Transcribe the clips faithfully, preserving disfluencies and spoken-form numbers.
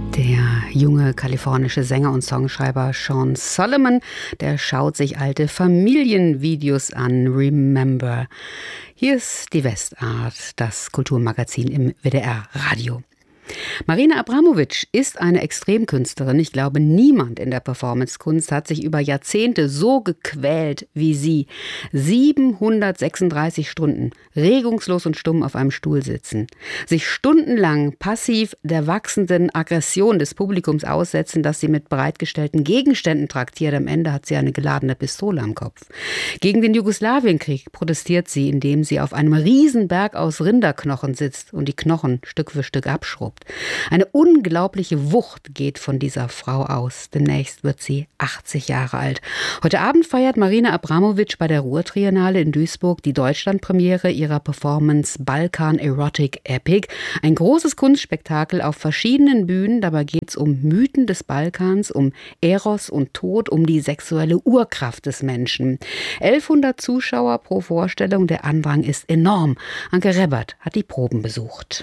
Der junge kalifornische Sänger und Songschreiber Sean Solomon, der schaut sich alte Familienvideos an. Remember. Hier ist die Westart, das Kulturmagazin im W D R-Radio. Marina Abramović ist eine Extremkünstlerin. Ich glaube, niemand in der Performancekunst hat sich über Jahrzehnte so gequält wie sie. siebenhundertsechsunddreißig Stunden regungslos und stumm auf einem Stuhl sitzen. Sich stundenlang passiv der wachsenden Aggression des Publikums aussetzen, das sie mit bereitgestellten Gegenständen traktiert. Am Ende hat sie eine geladene Pistole am Kopf. Gegen den Jugoslawienkrieg protestiert sie, indem sie auf einem Riesenberg aus Rinderknochen sitzt und die Knochen Stück für Stück abschrubbt. Eine unglaubliche Wucht geht von dieser Frau aus. Demnächst wird sie achtzig Jahre alt. Heute Abend feiert Marina Abramović bei der Ruhr-Triennale in Duisburg die Deutschlandpremiere ihrer Performance Balkan Erotic Epic. Ein großes Kunstspektakel auf verschiedenen Bühnen. Dabei geht es um Mythen des Balkans, um Eros und Tod, um die sexuelle Urkraft des Menschen. elfhundert Zuschauer pro Vorstellung. Der Andrang ist enorm. Anke Rebbert hat die Proben besucht.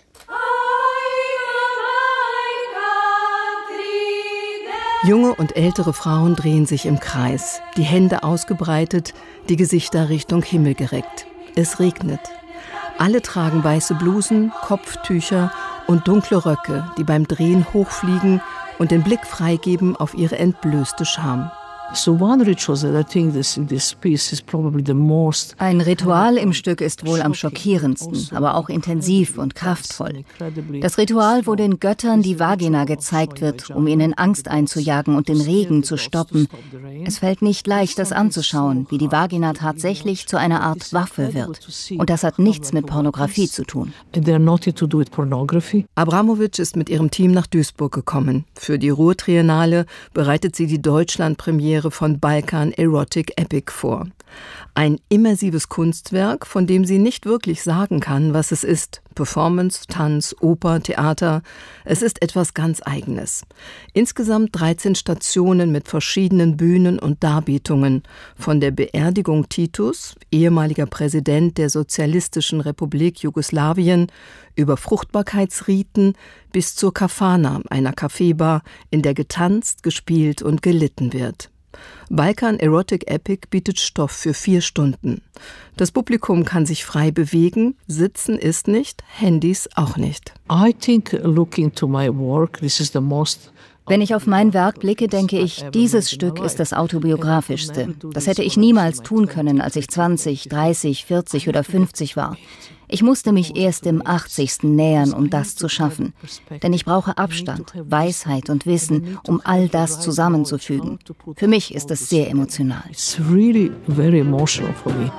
Junge und ältere Frauen drehen sich im Kreis, die Hände ausgebreitet, die Gesichter Richtung Himmel gereckt. Es regnet. Alle tragen weiße Blusen, Kopftücher und dunkle Röcke, die beim Drehen hochfliegen und den Blick freigeben auf ihre entblößte Scham. Ein Ritual im Stück ist wohl am schockierendsten, aber auch intensiv und kraftvoll. Das Ritual, wo den Göttern die Vagina gezeigt wird, um ihnen Angst einzujagen und den Regen zu stoppen. Es fällt nicht leicht, das anzuschauen, wie die Vagina tatsächlich zu einer Art Waffe wird. Und das hat nichts mit Pornografie zu tun. Abramović ist mit ihrem Team nach Duisburg gekommen. Für die Ruhr-Triennale bereitet sie die Deutschlandpremiere von Balkan Erotic Epic vor. Ein immersives Kunstwerk, von dem sie nicht wirklich sagen kann, was es ist. Performance, Tanz, Oper, Theater. Es ist etwas ganz Eigenes. Insgesamt dreizehn Stationen mit verschiedenen Bühnen und Darbietungen. Von der Beerdigung Titus, ehemaliger Präsident der Sozialistischen Republik Jugoslawien, über Fruchtbarkeitsriten bis zur Kafana, einer Kaffeebar, in der getanzt, gespielt und gelitten wird. Balkan Erotic Epic bietet Stoff für vier Stunden. Das Publikum kann sich frei bewegen, sitzen ist nicht, Handys auch nicht. I think looking to my work, this is the most Wenn ich auf mein Werk blicke, denke ich, dieses Stück ist das autobiografischste. Das hätte ich niemals tun können, als ich zwanzig, dreißig, vierzig oder fünfzig war. Ich musste mich erst im achtzigsten nähern, um das zu schaffen. Denn ich brauche Abstand, Weisheit und Wissen, um all das zusammenzufügen. Für mich ist das sehr emotional. It's really very emotional for me.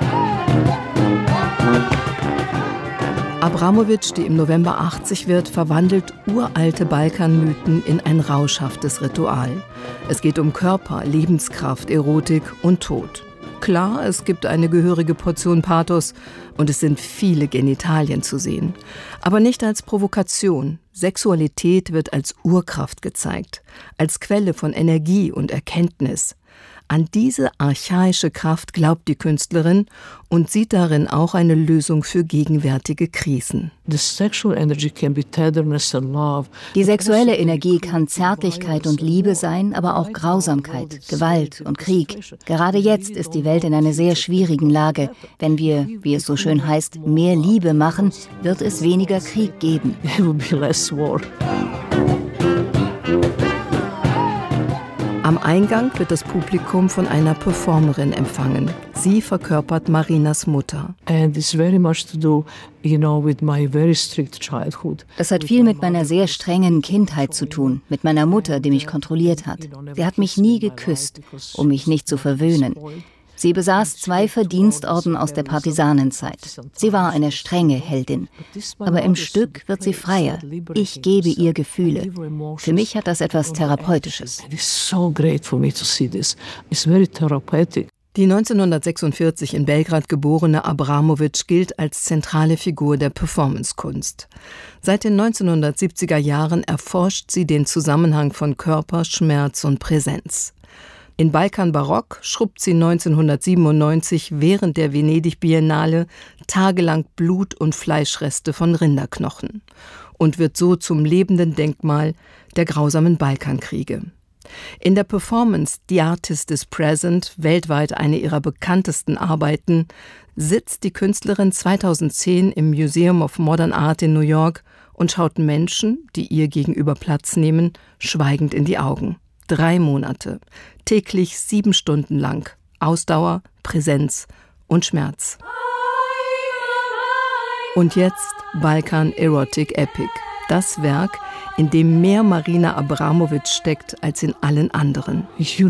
Abramović, die im November achtzig wird, verwandelt uralte Balkanmythen in ein rauschhaftes Ritual. Es geht um Körper, Lebenskraft, Erotik und Tod. Klar, es gibt eine gehörige Portion Pathos und es sind viele Genitalien zu sehen. Aber nicht als Provokation. Sexualität wird als Urkraft gezeigt, als Quelle von Energie und Erkenntnis. An diese archaische Kraft glaubt die Künstlerin und sieht darin auch eine Lösung für gegenwärtige Krisen. Die sexuelle Energie kann Zärtlichkeit und Liebe sein, aber auch Grausamkeit, Gewalt und Krieg. Gerade jetzt ist die Welt in einer sehr schwierigen Lage. Wenn wir, wie es so schön heißt, mehr Liebe machen, wird es weniger Krieg geben. Am Eingang wird das Publikum von einer Performerin empfangen. Sie verkörpert Marinas Mutter. Das hat viel mit meiner sehr strengen Kindheit zu tun, mit meiner Mutter, die mich kontrolliert hat. Sie hat mich nie geküsst, um mich nicht zu verwöhnen. Sie besaß zwei Verdienstorden aus der Partisanenzeit. Sie war eine strenge Heldin. Aber im Stück wird sie freier. Ich gebe ihr Gefühle. Für mich hat das etwas Therapeutisches. Die neunzehnhundertsechsundvierzig in Belgrad geborene Abramović gilt als zentrale Figur der Performancekunst. Seit den neunzehnhundertsiebziger Jahren erforscht sie den Zusammenhang von Körper, Schmerz und Präsenz. In Balkan Barock schrubbt sie neunzehnhundertsiebenundneunzig während der Venedig-Biennale tagelang Blut- und Fleischreste von Rinderknochen. und wird so zum lebenden Denkmal der grausamen Balkankriege. In der Performance The Artist is Present, weltweit eine ihrer bekanntesten Arbeiten, sitzt die Künstlerin zweitausendzehn im Museum of Modern Art in New York und schaut Menschen, die ihr gegenüber Platz nehmen, schweigend in die Augen. Drei Monate, täglich sieben Stunden lang. Ausdauer, Präsenz und Schmerz. Und jetzt Balkan Erotic Epic. Das Werk, in dem mehr Marina Abramovic steckt als in allen anderen.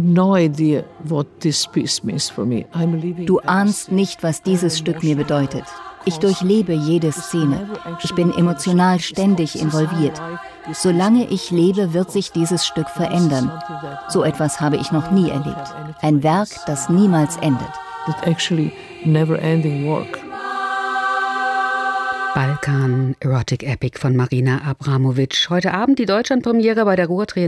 Du ahnst nicht, was dieses Stück mir bedeutet. Ich durchlebe jede Szene. Ich bin emotional ständig involviert. Solange ich lebe, wird sich dieses Stück verändern. So etwas habe ich noch nie erlebt. Ein Werk, das niemals endet. Balkan Erotic Epic von Marina Abramovic. Heute Abend die Deutschlandpremiere bei der Ruhr Triennale.